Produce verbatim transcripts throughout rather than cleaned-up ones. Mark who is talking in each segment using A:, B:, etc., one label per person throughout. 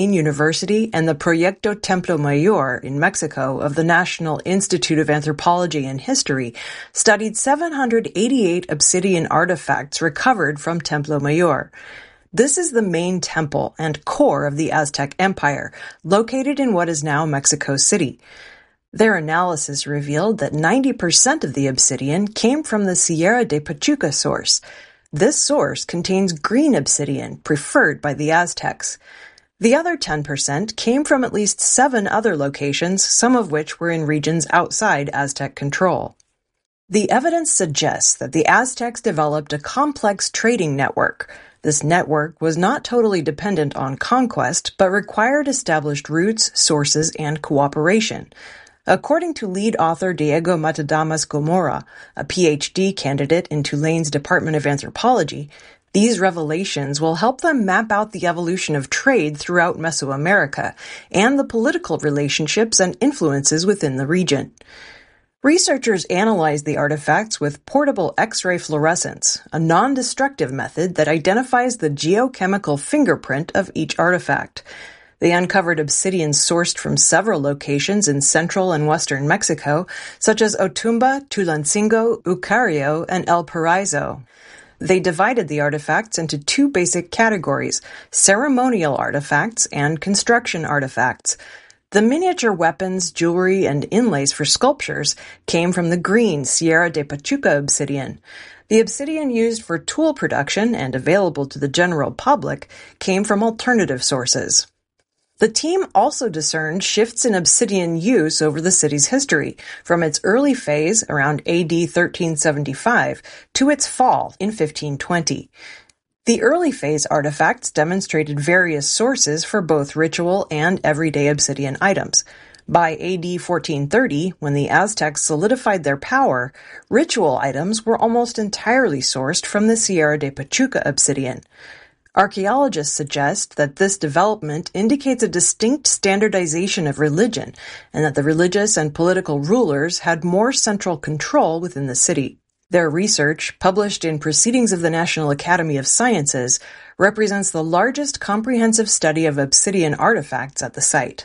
A: University and the Proyecto Templo Mayor in Mexico of the National Institute of Anthropology and History studied seven hundred eighty-eight obsidian artifacts recovered from Templo Mayor. This is the main temple and core of the Aztec Empire, located in what is now Mexico City. Their analysis revealed that ninety percent of the obsidian came from the Sierra de Pachuca source. This source contains green obsidian, preferred by the Aztecs. The other ten percent came from at least seven other locations, some of which were in regions outside Aztec control. The evidence suggests that the Aztecs developed a complex trading network. This network was not totally dependent on conquest, but required established routes, sources, and cooperation. According to lead author Diego Matadamas Gomora, a P H D candidate in Tulane's Department of Anthropology, these revelations will help them map out the evolution of trade throughout Mesoamerica and the political relationships and influences within the region. Researchers analyzed the artifacts with portable X-ray fluorescence, a non-destructive method that identifies the geochemical fingerprint of each artifact. They uncovered obsidian sourced from several locations in central and western Mexico, such as Otumba, Tulancingo, Ucario, and El Paraiso. They divided the artifacts into two basic categories, ceremonial artifacts and construction artifacts. The miniature weapons, jewelry, and inlays for sculptures came from the green Sierra de Pachuca obsidian. The obsidian used for tool production and available to the general public came from alternative sources. The team also discerned shifts in obsidian use over the city's history, from its early phase around A D thirteen seventy-five to its fall in fifteen twenty. The early phase artifacts demonstrated various sources for both ritual and everyday obsidian items. By A D fourteen thirty, when the Aztecs solidified their power, ritual items were almost entirely sourced from the Sierra de Pachuca obsidian. Archaeologists suggest that this development indicates a distinct standardization of religion, and that the religious and political rulers had more central control within the city. Their research, published in Proceedings of the National Academy of Sciences, represents the largest comprehensive study of obsidian artifacts at the site.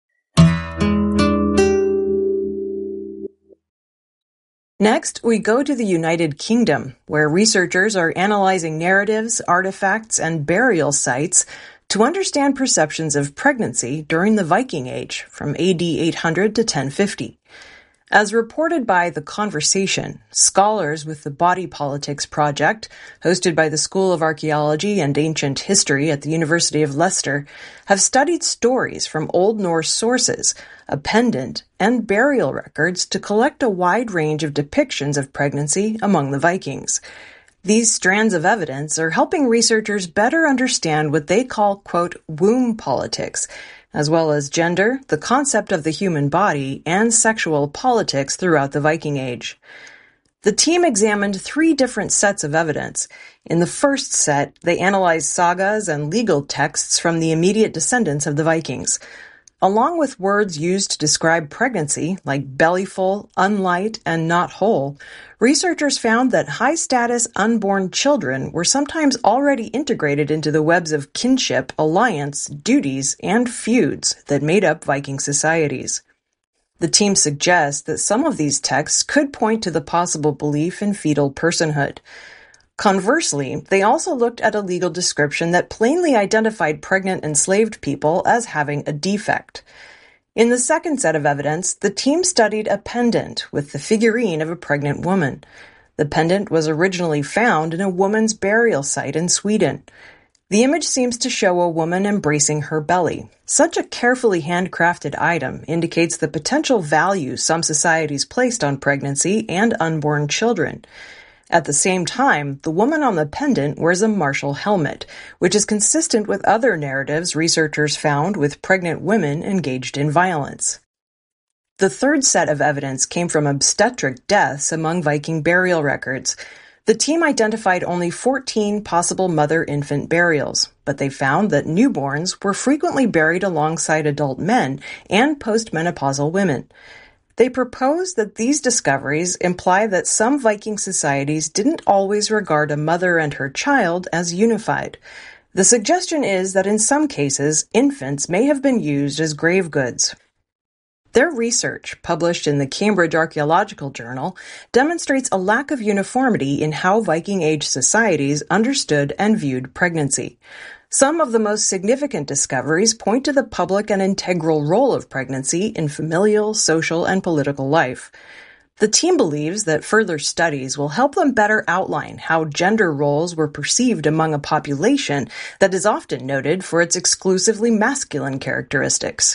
A: Next, we go to the United Kingdom, where researchers are analyzing narratives, artifacts, and burial sites to understand perceptions of pregnancy during the Viking Age, from A D eight hundred to ten fifty. As reported by The Conversation, scholars with the Body Politics Project, hosted by the School of Archaeology and Ancient History at the University of Leicester, have studied stories from Old Norse sources, a pendant, and burial records to collect a wide range of depictions of pregnancy among the Vikings. These strands of evidence are helping researchers better understand what they call, quote, womb politics, as well as gender, the concept of the human body, and sexual politics throughout the Viking Age. The team examined three different sets of evidence. In the first set, they analyzed sagas and legal texts from the immediate descendants of the Vikings. Along with words used to describe pregnancy, like bellyful, unlight, and not whole, researchers found that high-status unborn children were sometimes already integrated into the webs of kinship, alliance, duties, and feuds that made up Viking societies. The team suggests that some of these texts could point to the possible belief in fetal personhood. Conversely, they also looked at a legal description that plainly identified pregnant enslaved people as having a defect. In the second set of evidence, the team studied a pendant with the figurine of a pregnant woman. The pendant was originally found in a woman's burial site in Sweden. The image seems to show a woman embracing her belly. Such a carefully handcrafted item indicates the potential value some societies placed on pregnancy and unborn children. At the same time, the woman on the pendant wears a martial helmet, which is consistent with other narratives researchers found with pregnant women engaged in violence. The third set of evidence came from obstetric deaths among Viking burial records. The team identified only fourteen possible mother-infant burials, but they found that newborns were frequently buried alongside adult men and postmenopausal women. They propose that these discoveries imply that some Viking societies didn't always regard a mother and her child as unified. The suggestion is that in some cases, infants may have been used as grave goods. Their research, published in the Cambridge Archaeological Journal, demonstrates a lack of uniformity in how Viking Age societies understood and viewed pregnancy. Some of the most significant discoveries point to the public and integral role of pregnancy in familial, social, and political life. The team believes that further studies will help them better outline how gender roles were perceived among a population that is often noted for its exclusively masculine characteristics.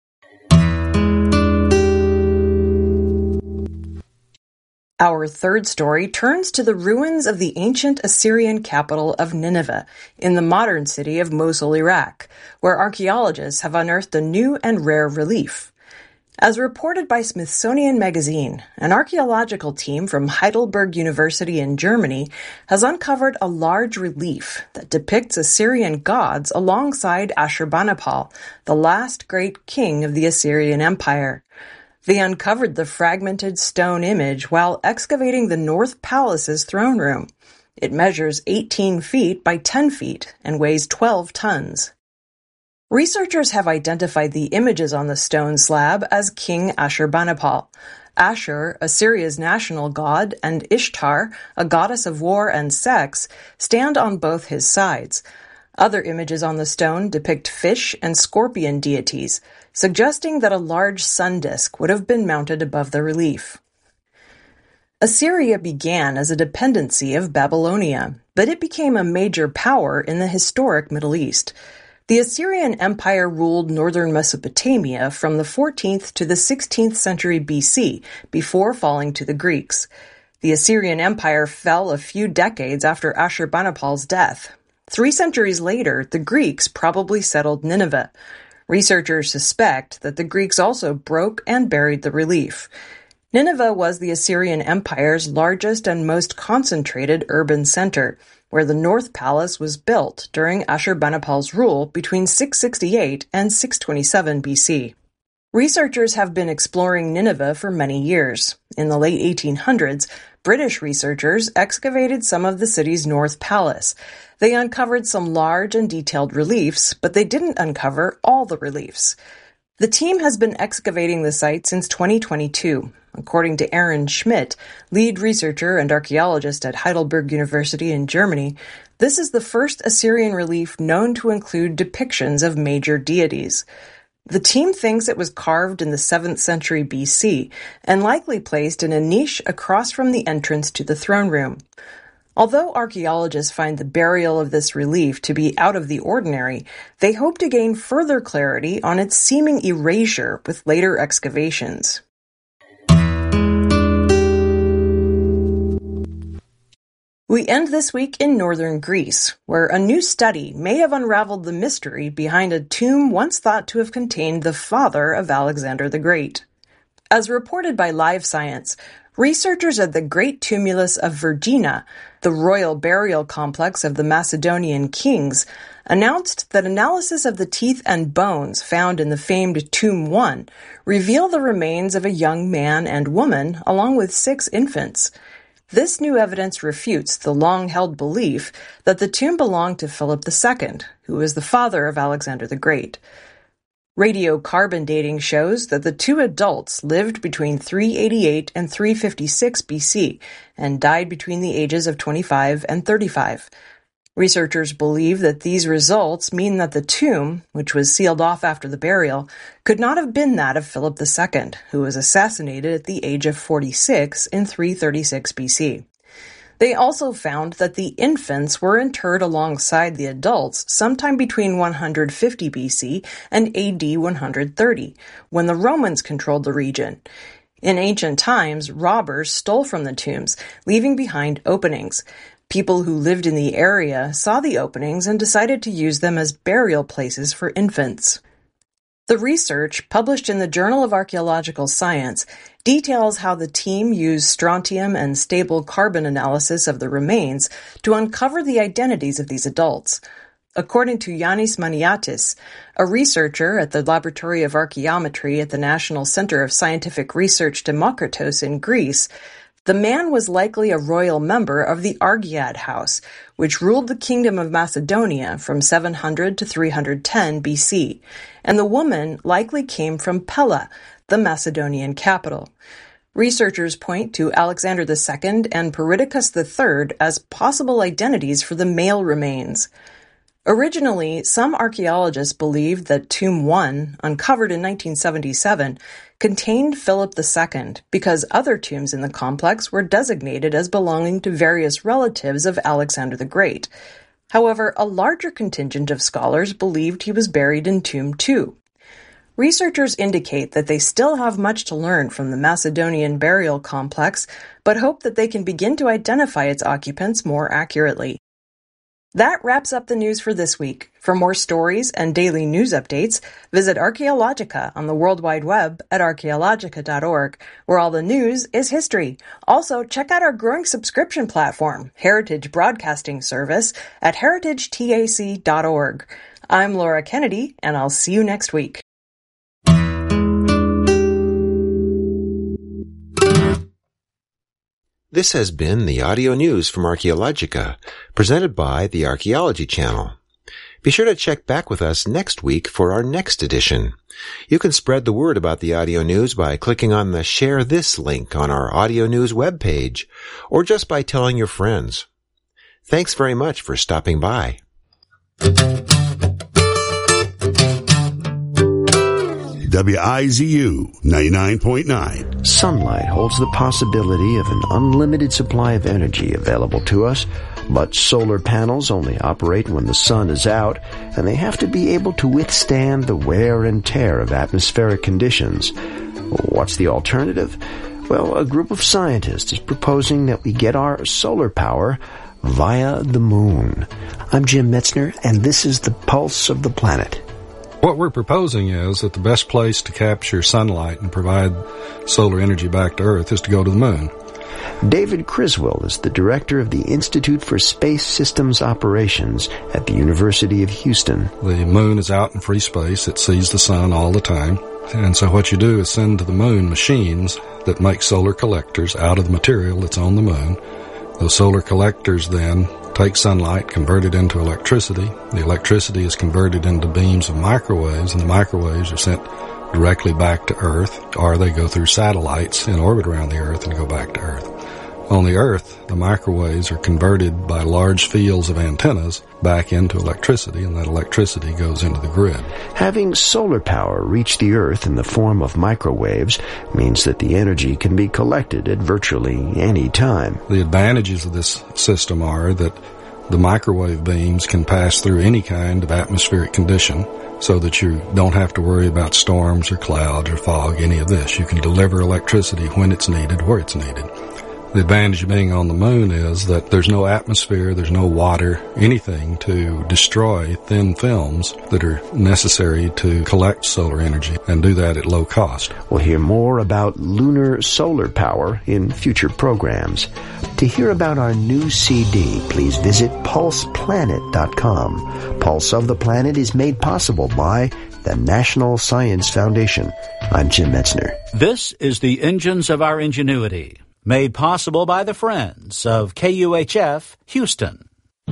A: Our third story turns to the ruins of the ancient Assyrian capital of Nineveh in the modern city of Mosul, Iraq, where archaeologists have unearthed a new and rare relief. As reported by Smithsonian Magazine, an archaeological team from Heidelberg University in Germany has uncovered a large relief that depicts Assyrian gods alongside Ashurbanipal, the last great king of the Assyrian Empire. They uncovered the fragmented stone image while excavating the North Palace's throne room. It measures eighteen feet by ten feet and weighs twelve tons. Researchers have identified the images on the stone slab as King Ashurbanipal. Ashur, Assyria's national god, and Ishtar, a goddess of war and sex, stand on both his sides. Other images on the stone depict fish and scorpion deities, suggesting that a large sun disk would have been mounted above the relief. Assyria began as a dependency of Babylonia, but it became a major power in the historic Middle East. The Assyrian Empire ruled northern Mesopotamia from the fourteenth to the sixteenth century B C, before falling to the Greeks. The Assyrian Empire fell a few decades after Ashurbanipal's death. Three centuries later, the Greeks probably settled Nineveh. Researchers suspect that the Greeks also broke and buried the relief. Nineveh was the Assyrian Empire's largest and most concentrated urban center, where the North Palace was built during Ashurbanipal's rule between six sixty-eight and six twenty-seven B C. Researchers have been exploring Nineveh for many years. In the late eighteen hundreds, British researchers excavated some of the city's North Palace. They uncovered some large and detailed reliefs, but they didn't uncover all the reliefs. The team has been excavating the site since twenty twenty-two. According to Aaron Schmidt, lead researcher and archaeologist at Heidelberg University in Germany, this is the first Assyrian relief known to include depictions of major deities. The team thinks it was carved in the seventh century B C and likely placed in a niche across from the entrance to the throne room. Although archaeologists find the burial of this relief to be out of the ordinary, they hope to gain further clarity on its seeming erasure with later excavations. We end this week in northern Greece, where a new study may have unraveled the mystery behind a tomb once thought to have contained the father of Alexander the Great. As reported by Live Science, researchers at the Great Tumulus of Vergina, the royal burial complex of the Macedonian kings, announced that analysis of the teeth and bones found in the famed Tomb one reveal the remains of a young man and woman along with six infants. This new evidence refutes the long-held belief that the tomb belonged to Philip the Second, who was the father of Alexander the Great. Radiocarbon dating shows that the two adults lived between three eighty-eight and three fifty-six B C and died between the ages of twenty-five and thirty-five. Researchers believe that these results mean that the tomb, which was sealed off after the burial, could not have been that of Philip the Second, who was assassinated at the age of forty-six in three thirty-six B C. They also found that the infants were interred alongside the adults sometime between one hundred fifty B C and A D one hundred thirty, when the Romans controlled the region. In ancient times, robbers stole from the tombs, leaving behind openings. People who lived in the area saw the openings and decided to use them as burial places for infants. The research, published in the Journal of Archaeological Science, details how the team used strontium and stable carbon analysis of the remains to uncover the identities of these adults. According to Yannis Maniatis, a researcher at the Laboratory of Archaeometry at the National Center of Scientific Research Demokritos in Greece, The man was likely a royal member of the Argead house, which ruled the kingdom of Macedonia from seven hundred to three hundred ten B C, and the woman likely came from Pella, the Macedonian capital. Researchers point to Alexander the Second and Perdiccas the Third as possible identities for the male remains. Originally, some archaeologists believed that Tomb one, uncovered in nineteen seventy-seven, contained Philip the Second because other tombs in the complex were designated as belonging to various relatives of Alexander the Great. However, a larger contingent of scholars believed he was buried in Tomb two. Researchers indicate that they still have much to learn from the Macedonian burial complex, but hope that they can begin to identify its occupants more accurately. That wraps up the news for this week. For more stories and daily news updates, visit Archaeologica on the World Wide Web at archaeologica dot org, where all the news is history. Also, check out our growing subscription platform, Heritage Broadcasting Service, at heritage tac dot org. I'm Laura Kennedy, and I'll see you next week.
B: This has been the audio news from Archaeologica, presented by the Archaeology Channel. Be sure to check back with us next week for our next edition. You can spread the word about the audio news by clicking on the Share This link on our audio news webpage, or just by telling your friends. Thanks very much for stopping by.
C: W I Z U ninety-nine point nine.
D: Sunlight holds the possibility of an unlimited supply of energy available to us, but solar panels only operate when the sun is out, and they have to be able to withstand the wear and tear of atmospheric conditions. What's the alternative? Well, a group of scientists is proposing that we get our solar power via the moon. I'm Jim Metzner, and this is the Pulse of the Planet.
E: What we're proposing is that the best place to capture sunlight and provide solar energy back to Earth is to go to the moon.
D: David Criswell is the director of the Institute for Space Systems Operations at the University of Houston.
E: The moon is out in free space. It sees the sun all the time. And so what you do is send to the moon machines that make solar collectors out of the material that's on the moon. Those solar collectors then take sunlight, convert it into electricity. The electricity is converted into beams of microwaves, and the microwaves are sent directly back to Earth, or they go through satellites in orbit around the Earth and go back to Earth. On the Earth, the microwaves are converted by large fields of antennas back into electricity, and that electricity goes into the grid.
D: Having solar power reach the Earth in the form of microwaves means that the energy can be collected at virtually any time.
E: The advantages of this system are that the microwave beams can pass through any kind of atmospheric condition, so that you don't have to worry about storms or clouds or fog, any of this. You can deliver electricity when it's needed, where it's needed. The advantage of being on the moon is that there's no atmosphere, there's no water, anything to destroy thin films that are necessary to collect solar energy and do that at low cost.
D: We'll hear more about lunar solar power in future programs. To hear about our new C D, please visit pulse planet dot com. Pulse of the Planet is made possible by the National Science Foundation. I'm Jim Metzner.
F: This is the Engines of Our Ingenuity, made possible by the Friends of K U H F Houston.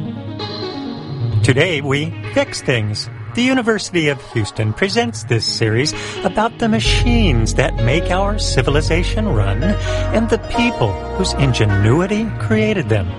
G: Today we fix things. The University of Houston presents this series about the machines that make our civilization run and the people whose ingenuity created them.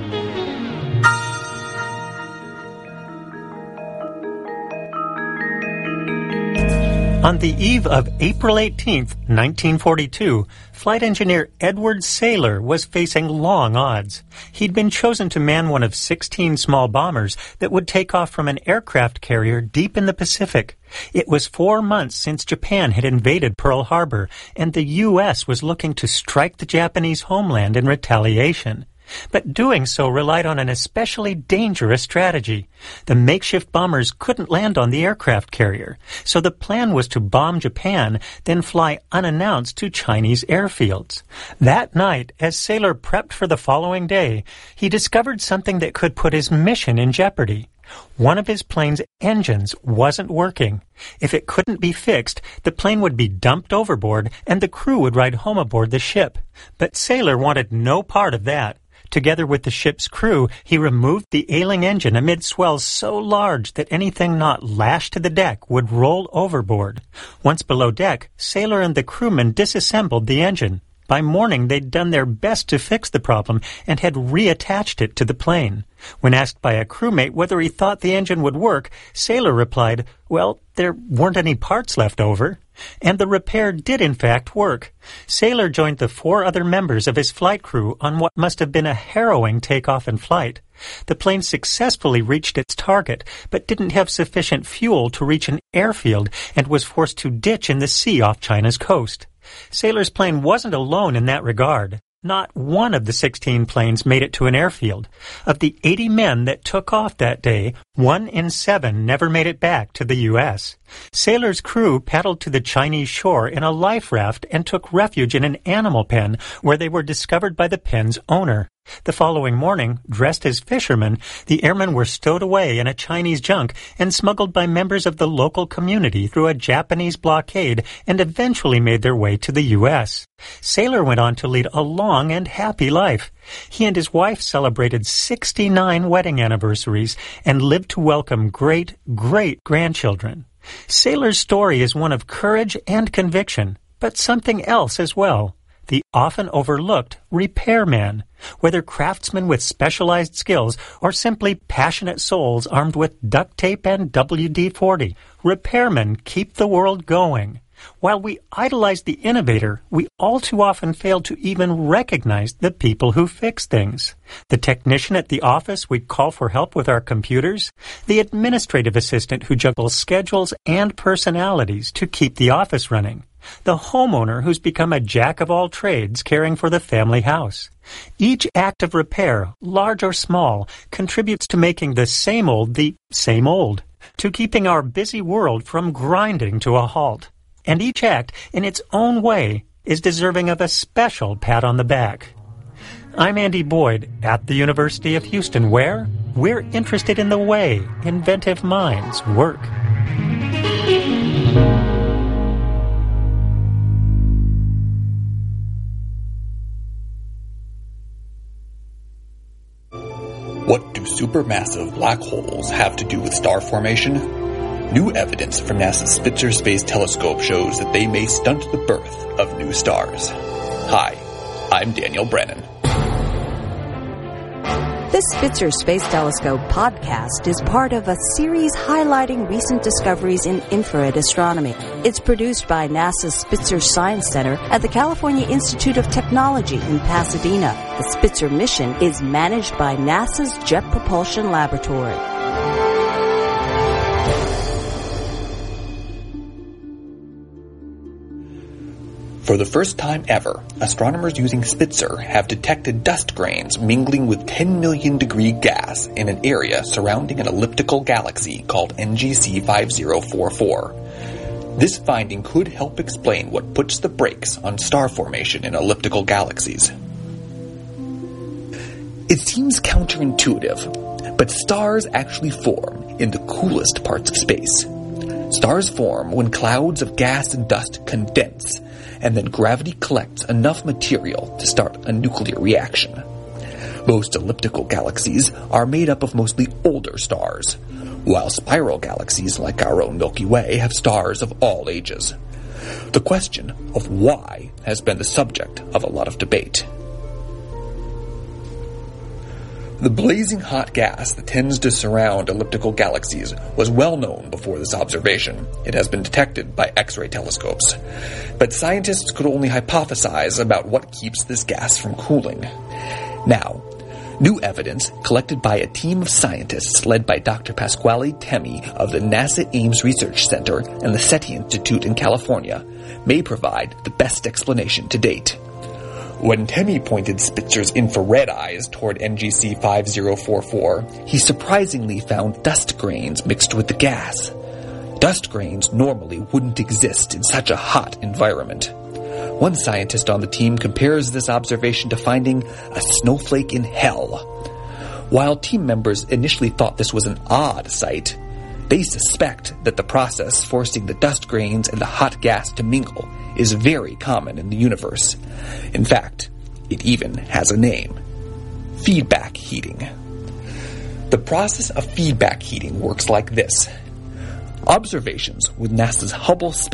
G: On the eve of April eighteenth, nineteen forty-two, flight engineer Edward Saylor was facing long odds. He'd been chosen to man one of sixteen small bombers that would take off from an aircraft carrier deep in the Pacific. It was four months since Japan had invaded Pearl Harbor, and the U S was looking to strike the Japanese homeland in retaliation. But doing so relied on an especially dangerous strategy. The makeshift bombers couldn't land on the aircraft carrier, so the plan was to bomb Japan, then fly unannounced to Chinese airfields. That night, as Saylor prepped for the following day, he discovered something that could put his mission in jeopardy. One of his plane's engines wasn't working. If it couldn't be fixed, the plane would be dumped overboard and the crew would ride home aboard the ship. But Sailor wanted no part of that. Together with the ship's crew, he removed the ailing engine amid swells so large that anything not lashed to the deck would roll overboard. Once below deck, Sailor and the crewmen disassembled the engine. By morning, they'd done their best to fix the problem and had reattached it to the plane. When asked by a crewmate whether he thought the engine would work, Sailor replied, "Well, there weren't any parts left over." And the repair did in fact work. Sailor joined the four other members of his flight crew on what must have been a harrowing takeoff and flight. The plane successfully reached its target, but didn't have sufficient fuel to reach an airfield and was forced to ditch in the sea off China's coast. Sailor's plane wasn't alone in that regard. Not one of the sixteen planes made it to an airfield. Of the eighty men that took off that day, one in seven never made it back to the U S Sailor's crew paddled to the Chinese shore in a life raft and took refuge in an animal pen where they were discovered by the pen's owner. The following morning, dressed as fishermen, the airmen were stowed away in a Chinese junk and smuggled by members of the local community through a Japanese blockade and eventually made their way to the U S Sailor went on to lead a long and happy life. He and his wife celebrated sixty-nine wedding anniversaries and lived to welcome great, great grandchildren. Sailor's story is one of courage and conviction, but something else as well. The often overlooked repairman. Whether craftsmen with specialized skills or simply passionate souls armed with duct tape and W D forty, repairmen keep the world going. While we idolize the innovator, we all too often fail to even recognize the people who fix things. The technician at the office we call for help with our computers, the administrative assistant who juggles schedules and personalities to keep the office running, the homeowner who's become a jack of all trades caring for the family house. Each act of repair, large or small, contributes to making the same old the same old, to keeping our busy world from grinding to a halt. And each act, in its own way, is deserving of a special pat on the back. I'm Andy Boyd at the University of Houston, where we're interested in the way inventive minds work.
H: What do supermassive black holes have to do with star formation? New evidence from NASA's Spitzer Space Telescope shows that they may stunt the birth of new stars. Hi, I'm Daniel Brennan.
I: This Spitzer Space Telescope podcast is part of a series highlighting recent discoveries in infrared astronomy. It's produced by NASA's Spitzer Science Center at the California Institute of Technology in Pasadena. The Spitzer mission is managed by NASA's Jet Propulsion Laboratory.
H: For the first time ever, astronomers using Spitzer have detected dust grains mingling with ten million degree gas in an area surrounding an elliptical galaxy called N G C five zero four four. This finding could help explain what puts the brakes on star formation in elliptical galaxies. It seems counterintuitive, but stars actually form in the coolest parts of space. Stars form when clouds of gas and dust condense, and then gravity collects enough material to start a nuclear reaction. Most elliptical galaxies are made up of mostly older stars, while spiral galaxies like our own Milky Way have stars of all ages. The question of why has been the subject of a lot of debate. The blazing hot gas that tends to surround elliptical galaxies was well known before this observation. It has been detected by X-ray telescopes. But scientists could only hypothesize about what keeps this gas from cooling. Now, new evidence collected by a team of scientists led by Doctor Pasquale Temi of the NASA Ames Research Center and the SETI Institute in California may provide the best explanation to date. When Temi pointed Spitzer's infrared eyes toward N G C five zero four four, he surprisingly found dust grains mixed with the gas. Dust grains normally wouldn't exist in such a hot environment. One scientist on the team compares this observation to finding a snowflake in hell. While team members initially thought this was an odd sight, they suspect that the process forcing the dust grains and the hot gas to mingle is very common in the universe. In fact, it even has a name: feedback heating. The process of feedback heating works like this. Observations with NASA's Hubble Space